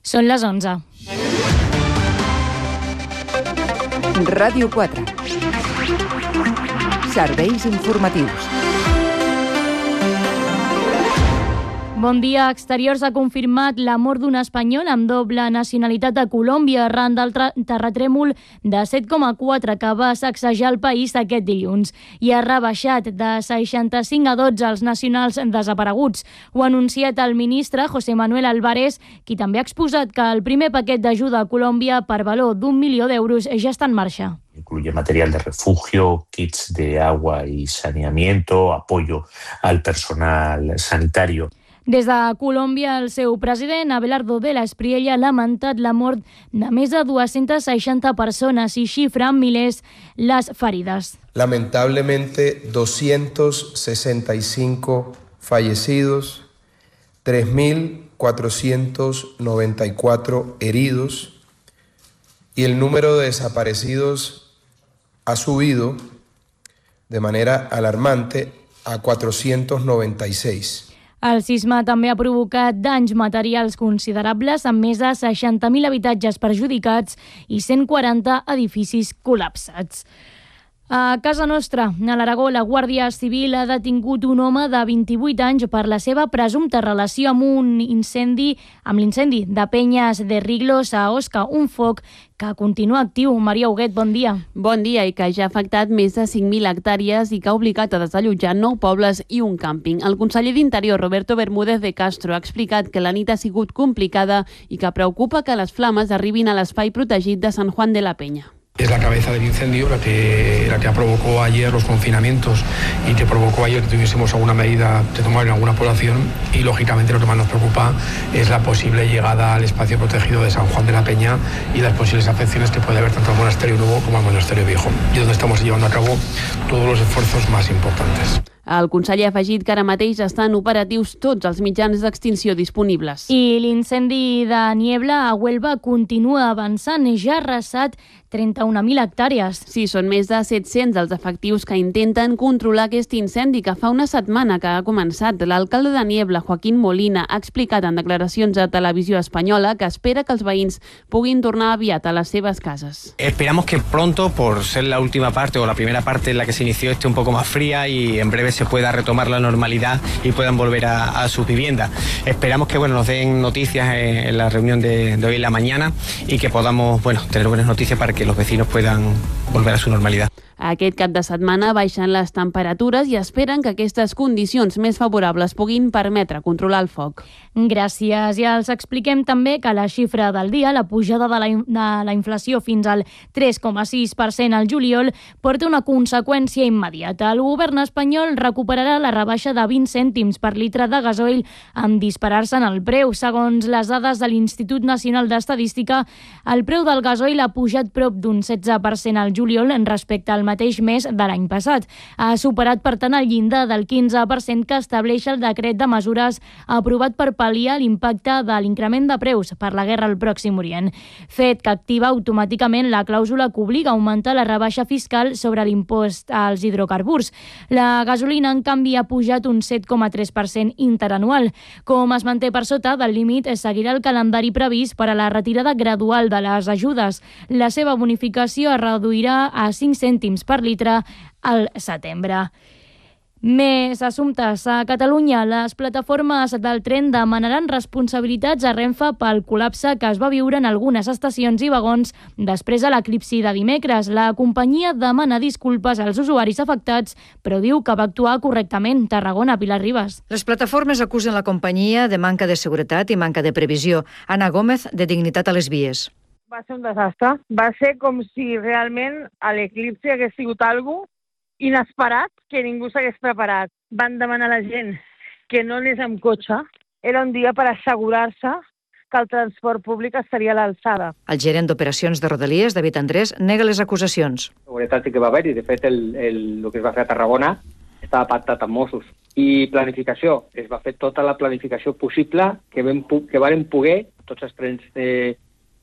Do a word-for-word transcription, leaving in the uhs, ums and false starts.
Són les onze. Ràdio quatre. Serveis informatius. Bon dia. Exteriors ha confirmat la mort d'un espanyol amb doble nacionalitat a Colòmbia arran del terratrèmol de set coma quatre que va sacsejar el país aquest dilluns i ha rebaixat de seixanta-cinc a dotze els nacionals desapareguts. Ho ha anunciat el ministre José Manuel Álvarez, qui també ha exposat que el primer paquet d'ajuda a Colòmbia per valor d'un milió d'euros ja està en marxa. Incluye material de refugio, kits de agua y saneamiento, apoyo al personal sanitario. Des de Colòmbia, el seu president, Abelardo de la Espriella, ha lamentat la mort de més de dues-centes seixanta persones i xifra en milers les ferides. Lamentablemente, doscientos sesenta y cinco fallecidos, tres mil cuatrocientos noventa y cuatro heridos y el número de desaparecidos ha subido de manera alarmante a cuatrocientos noventa y seis. El sisme també ha provocat danys materials considerables amb més de seixanta mil habitatges perjudicats i cent quaranta edificis col·lapsats. A casa nostra, a l'Aragó, la Guàrdia Civil ha detingut un home de vint-i-vuit anys per la seva presumpta relació amb un incendi, amb l'incendi de Penyes de Riglos a Osca, un foc que continua actiu. Maria Huguet, bon dia. Bon dia, i que ja ha afectat més de cinc mil hectàrees i que ha obligat a desallotjar nou pobles i un càmping. El conseller d'Interior, Roberto Bermúdez de Castro, ha explicat que la nit ha sigut complicada i que preocupa que les flames arribin a l'espai protegit de San Juan de la Peña. Es la cabeza del incendio la que, la que provocó ayer los confinamientos y que provocó ayer que tuviésemos alguna medida de tomar en alguna población, y lógicamente lo que más nos preocupa es la posible llegada al espacio protegido de San Juan de la Peña y las posibles afecciones que puede haber tanto al monasterio nuevo como al monasterio viejo, y donde estamos llevando a cabo todos los esfuerzos más importantes. El conseller ha afegit que ara mateix estan operatius tots els mitjans d'extinció disponibles. I l'incendi de Niebla a Huelva continua avançant, ja ha arrasat trenta-un mil hectàrees. Sí, són més de set-cents els efectius que intenten controlar aquest incendi que fa una setmana que ha començat. L'alcalde de Niebla, Joaquín Molina, ha explicat en declaracions a Televisió Espanyola que espera que els veïns puguin tornar aviat a les seves cases. Esperamos que pronto, por ser la última parte o la primera parte en la que se inició, esté un poco más fría y en breve se pueda retomar la normalidad y puedan volver a, a sus viviendas. Esperamos que bueno, nos den noticias en, en la reunión de, de hoy en la mañana y que podamos bueno, tener buenas noticias para que los vecinos puedan volver a su normalidad. Aquest cap de setmana baixen les temperatures i esperen que aquestes condicions més favorables puguin permetre controlar el foc. Gràcies. I els expliquem també que la xifra del dia, la pujada de la, de la inflació fins al tres coma sis per cent al juliol, porta una conseqüència immediata. El govern espanyol recuperarà la rebaixa de vint cèntims per litre de gasoil en disparar-se en el preu. Segons les dades de l'Institut Nacional d'Estadística, el preu del gasoil ha pujat prop d'un setze per cent al juliol en respecte al mateix mes de l'any passat. Ha superat, per tant, el llindar del quinze per cent que estableix el decret de mesures aprovat per pal·liar l'impacte de l'increment de preus per la guerra al Pròxim Orient, fet que activa automàticament la clàusula que obliga a augmentar la rebaixa fiscal sobre l'impost als hidrocarburs. La gasolina, en canvi, ha pujat un set coma tres per cent interanual. Com es manté per sota del límit, seguirà el calendari previst per a la retirada gradual de les ajudes. La seva bonificació es reduirà a cinc cèntims per litre al setembre. Més assumptes. A Catalunya, les plataformes del tren demanaran responsabilitats a Renfe pel col·lapse que es va viure en algunes estacions i vagons després de l'eclipsi de dimecres. La companyia demana disculpes als usuaris afectats, però diu que va actuar correctament. Tarragona, Pilar Ribas. Les plataformes acusen la companyia de manca de seguretat i manca de previsió. Ana Gómez, de dignitat a les vies. Va ser un desastre. Va ser com si realment a l'eclipsi hagués sigut alguna cosa inesperat que ningú s'hagués preparat. Van demanar a la gent que no anés amb cotxe. Era un dia per assegurar-se que el transport públic estaria a l'alçada. El gerent d'operacions de Rodalies, David Andrés, nega les acusacions. Seguretat sí que va haver i, de fet, el, el, el que es va fer a Tarragona estava pactat amb Mossos. I planificació. Es va fer tota la planificació possible que, vam, que varen poder tots els trens de